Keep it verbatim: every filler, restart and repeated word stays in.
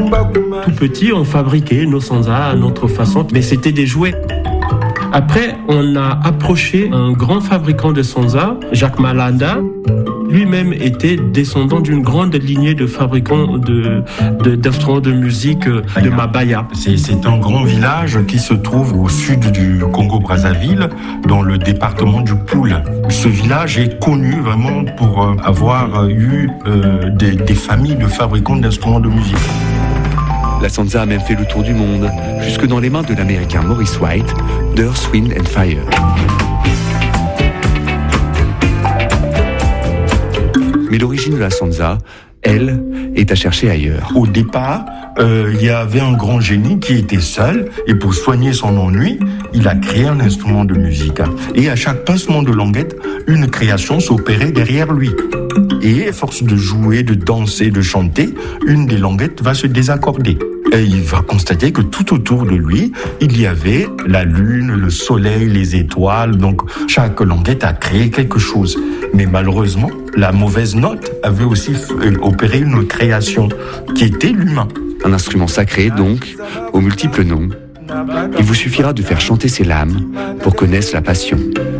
Tout petit, on fabriquait nos sanzas à notre façon, mais c'était des jouets. Après, on a approché un grand fabricant de sanzas, Jacques Malanda. Lui-même était descendant d'une grande lignée de fabricants de, de, d'instruments de musique de Mabaya. C'est, c'est un grand village qui se trouve au sud du Congo-Brazzaville, dans le département du Poul. Ce village est connu vraiment pour avoir eu euh, des, des familles de fabricants d'instruments de musique. La sanza a même fait le tour du monde, jusque dans les mains de l'américain Maurice White, d'Earth, Wind and Fire. Mais l'origine de la sanza, elle, est à chercher ailleurs. Au départ, euh, il y avait un grand génie qui était seul, et pour soigner son ennui, il a créé un instrument de musique. Et à chaque pincement de languette, une création s'opérait derrière lui. Et à force de jouer, de danser, de chanter, une des languettes va se désaccorder. Et il va constater que tout autour de lui, il y avait la lune, le soleil, les étoiles. Donc chaque languette a créé quelque chose. Mais malheureusement, la mauvaise note avait aussi opéré une création qui était l'humain. Un instrument sacré, donc, aux multiples noms. Il vous suffira de faire chanter ses lames pour connaître la passion.